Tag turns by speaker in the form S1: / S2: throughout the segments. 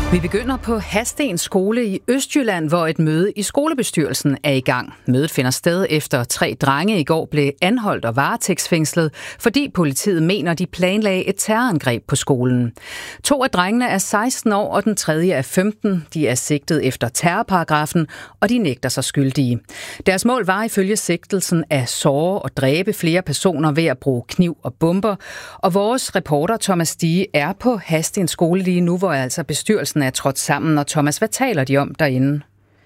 S1: Vi begynder på Hadsten skole i Østjylland, hvor et møde i skolebestyrelsen er i gang. Mødet finder sted efter 3 drenge i går blev anholdt og varetægtsfængslet, fordi politiet mener, de planlagde et terrorangreb på skolen. 2 af drengene er 16 år, og den tredje er 15. De er sigtet efter terrorparagrafen, og de nægter sig skyldige. Deres mål var ifølge sigtelsen at såre og dræbe flere personer ved at bruge kniv og bomber. Og vores reporter Thomas Stige er på Hadsten skole lige nu, hvor altså bestyrelsen er trådt sammen. Og Thomas, hvad taler de om derinde?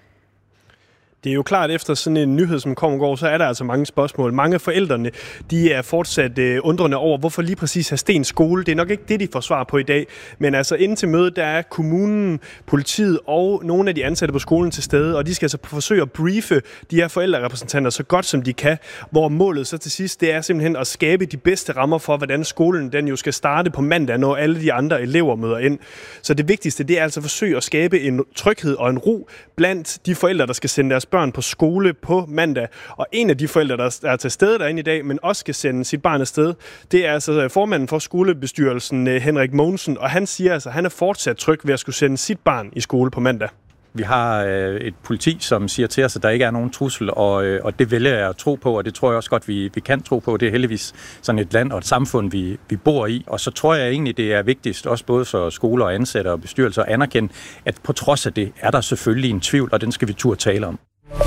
S2: Det er jo klart, efter sådan en nyhed, som kom i går, så er der altså mange spørgsmål. Mange af forældrene, de er fortsat undrende over, hvorfor lige præcis Hadsten skole. Det er nok ikke det, de får svar på i dag. Men altså inden til mødet, der er kommunen, politiet og nogle af de ansatte på skolen til stede, og de skal altså forsøge at briefe de her forældrerepræsentanter så godt som de kan, hvor målet så til sidst, det er simpelthen at skabe de bedste rammer for, hvordan skolen den jo skal starte på mandag, når alle de andre elever møder ind. Så det vigtigste, det er altså at forsøge at skabe en tryghed og en ro blandt de forældre, der skal sende deres børn på skole på mandag. Og en af de forældre, der er til stede derinde i dag, men også skal sende sit barn afsted, det er altså formanden for skolebestyrelsen, Henrik Mogensen, og han siger altså, at han er fortsat tryg ved at skulle sende sit barn i skole på mandag.
S3: Vi har et politi, som siger til os, at der ikke er nogen trussel, og det vælger jeg at tro på, og det tror jeg også godt, vi kan tro på. Det er heldigvis sådan et land og et samfund, vi bor i. Og så tror jeg egentlig, det er vigtigst, også både for skoler og ansatte og bestyrelser, at anerkende, at på trods af det, er der selvfølgelig en tvivl, og den skal vi turde tale om.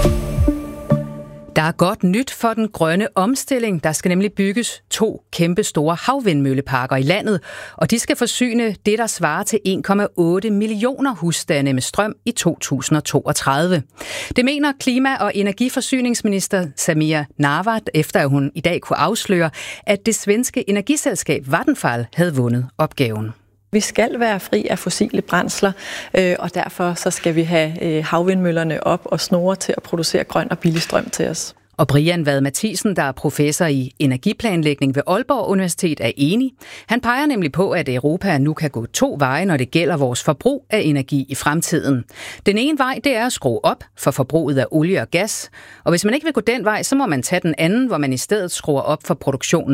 S1: Der er godt nyt for den grønne omstilling. Der skal nemlig bygges 2 kæmpe store havvindmølleparker i landet, og de skal forsyne det, der svarer til 1,8 millioner husstande med strøm i 2032. Det mener klima- og energiforsyningsminister Samir Nawa, efter at hun i dag kunne afsløre, at det svenske energiselskab Vattenfall havde vundet opgaven.
S4: Vi skal være fri af fossile brændsler, og derfor så skal vi have havvindmøllerne op og snore til at producere grøn og billig strøm til os.
S1: Og Brian Vad Mathisen, der er professor i energiplanlægning ved Aalborg Universitet, er enig. Han peger nemlig på, at Europa nu kan gå 2 veje, når det gælder vores forbrug af energi i fremtiden. Den ene vej, det er at skrue op for forbruget af olie og gas. Og hvis man ikke vil gå den vej, så må man tage den anden, hvor man i stedet skruer op for produktionen